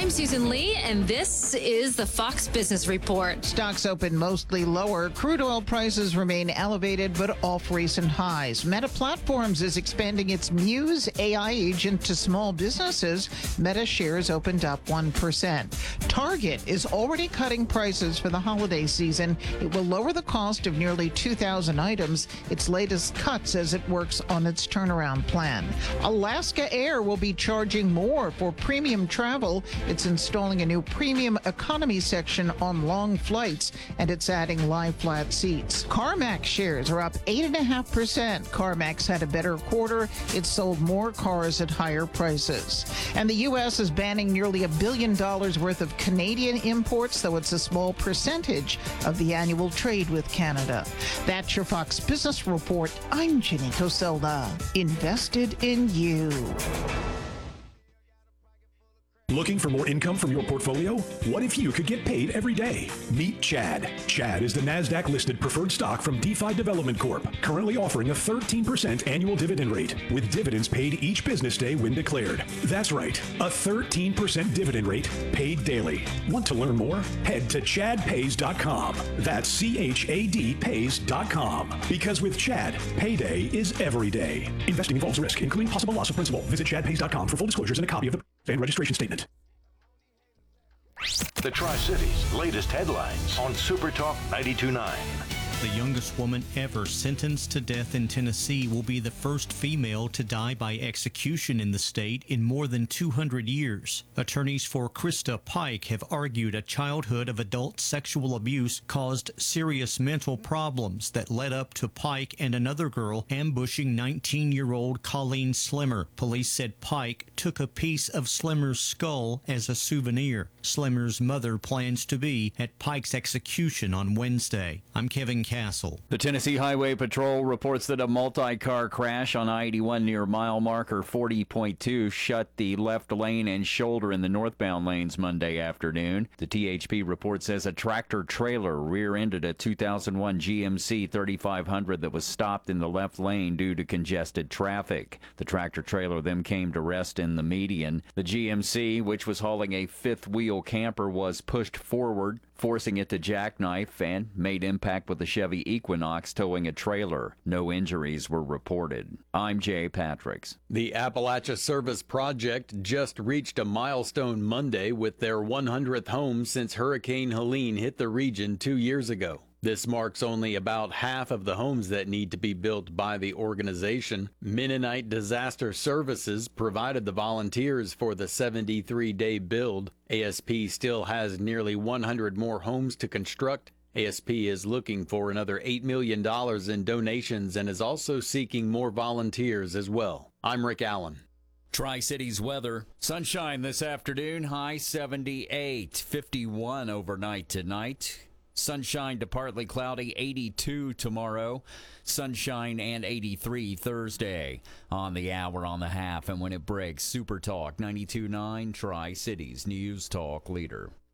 I'm Susan Lee, and this is the Fox Business Report. Stocks open mostly lower. Crude oil prices remain elevated, but off recent highs. Meta Platforms is expanding its Muse AI agent to small businesses. Meta shares opened up 1%. Target is already cutting prices for the holiday season. It will lower the cost of nearly 2,000 items. Its latest cuts as it works on its turnaround plan. Alaska Air will be charging more for premium travel. It's installing a new premium economy section on long flights, and it's adding lie flat seats. CarMax shares are up 8.5%. CarMax had a better quarter. It sold more cars at higher prices. And the U.S. is banning nearly $1 billion worth of Canadian imports, though it's a small percentage of the annual trade with Canada. That's your Fox Business Report. I'm Ginny Coselda. Invested in you. Looking for more income from your portfolio? What if you could get paid every day? Meet Chad. Chad is the NASDAQ-listed preferred stock from DeFi Development Corp., currently offering a 13% annual dividend rate, with dividends paid each business day when declared. That's right, a 13% dividend rate paid daily. Want to learn more? Head to chadpays.com. That's CHAD pays.com. Because with Chad, payday is every day. Investing involves risk, including possible loss of principal. Visit chadpays.com for full disclosures and a copy of the and registration statement. The Tri-Cities' latest headlines on Super Talk 92.9. The youngest woman ever sentenced to death in Tennessee will be the first female to die by execution in the state in more than 200 years. Attorneys for Krista Pike have argued a childhood of adult sexual abuse caused serious mental problems that led up to Pike and another girl ambushing 19-year-old Colleen Slimmer. Police said Pike took a piece of Slimmer's skull as a souvenir. Slimmer's mother plans to be at Pike's execution on Wednesday. I'm Kevin Castle. The Tennessee Highway Patrol reports that a multi-car crash on I-81 near mile marker 40.2 shut the left lane and shoulder in the northbound lanes Monday afternoon. The THP report says a tractor-trailer rear-ended a 2001 GMC 3500 that was stopped in the left lane due to congested traffic. The tractor-trailer then came to rest in the median. The GMC, which was hauling a fifth-wheel camper, was pushed forward, forcing it to jackknife and made impact with the Chevy Equinox towing a trailer. No injuries were reported. I'm Jay Patricks. The Appalachia Service Project just reached a milestone Monday with their 100th home since Hurricane Helene hit the region 2 years ago. This marks only about half of the homes that need to be built by the organization. Mennonite Disaster Services provided the volunteers for the 73-day build. ASP still has nearly 100 more homes to construct. ASP is looking for another $8 million in donations and is also seeking more volunteers as well. I'm Rick Allen. Tri-Cities weather. Sunshine this afternoon, high 78, 51 overnight tonight. Sunshine to partly cloudy, 82 tomorrow. Sunshine and 83 Thursday. On the hour, on the half, and when it breaks, Super Talk 92.9, Tri-Cities News Talk Leader.